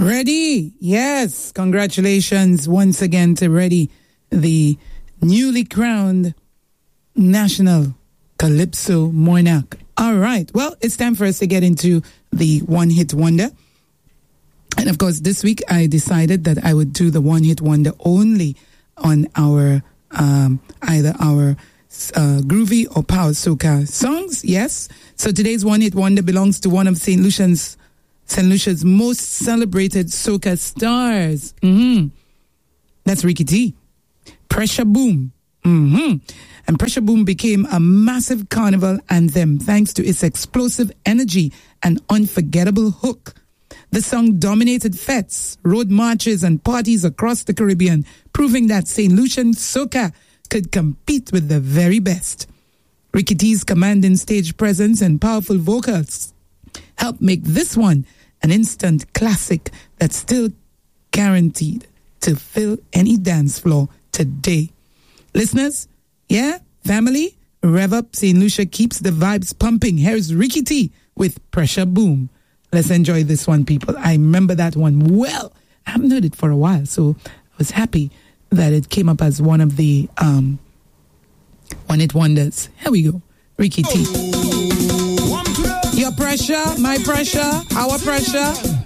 Reddy, yes, congratulations once again to Reddy, the newly crowned National Calypso Monarch. All right, well, it's time for us to get into the One Hit Wonder. And of course, this week I decided that I would do the One Hit Wonder only on our either our groovy or power soca songs. Yes, so today's One Hit Wonder belongs to one of St. Lucia's most celebrated soca stars. That's Ricky T. Pressure Boom. And Pressure Boom became a massive carnival anthem thanks to its explosive energy and unforgettable hook. The song dominated fetes, road marches, and parties across the Caribbean, proving that St. Lucian soca could compete with the very best. Ricky T's commanding stage presence and powerful vocals helped make this one an instant classic that's still guaranteed to fill any dance floor today. Listeners, yeah, family, rev up. St. Lucia keeps the vibes pumping. Here's Ricky T with Pressure Boom. Let's enjoy this one, people. I remember that one well. I haven't heard it for a while, so I was happy that it came up as one of the One Hit Wonders. Here we go. Ricky T. Your pressure, my pressure, our pressure.